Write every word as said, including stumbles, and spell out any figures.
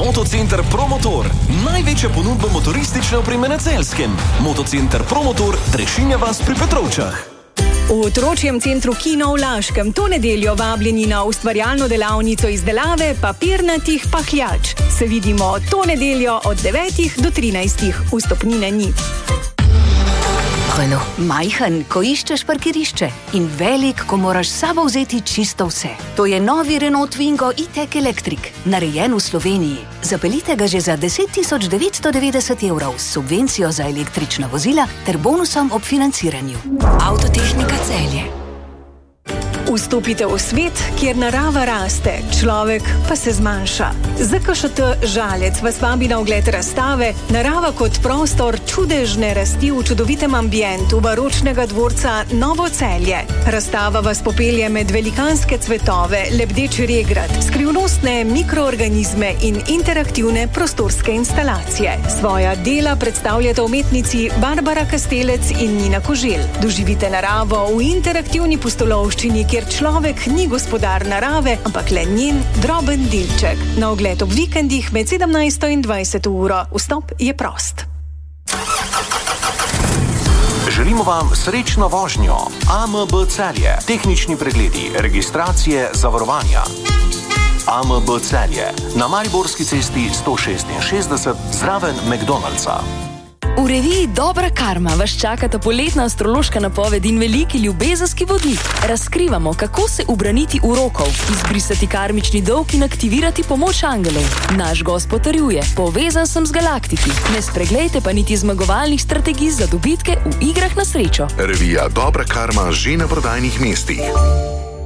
Motocenter Promotor. Največja ponudba motoristične opreme na Celjskem. Motocenter Promotor, Drešinja vas pri Petrovčah. V otročjem centru Kino v Laškem to nedeljo vabljeni na ustvarjalno delavnico izdelave papirnatih pahljač. Se vidimo to nedeljo od devetih do trinajstih. Vstopnine ni. Renault. Majhen, ko iščeš parkirišče in velik, ko moraš s sabo vzeti čisto vse. To je novi Renault Twingo e-tech Electric, narejen v Sloveniji. Zapeljite ga že za deset tisoč devetsto devetdeset evrov s subvencijo za električna vozila ter bonusom ob financiranju. Avtotehnika Celje. Vstopite v svet, kjer narava raste, človek pa se zmanjša. Z K Š T Žalec vas vabi na ogled razstave Narava kot prostor čudežne rasti v čudovitem ambientu baročnega dvorca Novo Celje. Razstava vas popelje med velikanske cvetove, lebdeči regrat, skrivnostne mikroorganizme in interaktivne prostorske instalacije. Svoja dela predstavljata umetnici Barbara Kastelec in Nina Koželj. Doživite naravo v interaktivni pustolovščini, kjer človek ni gospodar narave, ampak le njen droben delček. Na ogled ob vikendih med sedemnajsto in dvajseto uro. Vstop je prost. Želimo vam srečno vožnjo. A M B Celje. Tehnični pregledi, registracije, zavarovanja. A M B Celje. Na Mariborski cesti sto šestinšestdeset zraven McDonald'sa. V reviji Dobra karma vas čakata poletna astrološka napoved in veliki ljubezenski vodnik. Razkrivamo, kako se ubraniti urokov, izbrisati karmični dolg in aktivirati pomoč angelov. Naš gost potrjuje, povezan sem z galaktiki. Ne spreglejte pa niti zmagovalnih strategij za dobitke v igrah na srečo. Revija Dobra karma že na prodajnih mestih.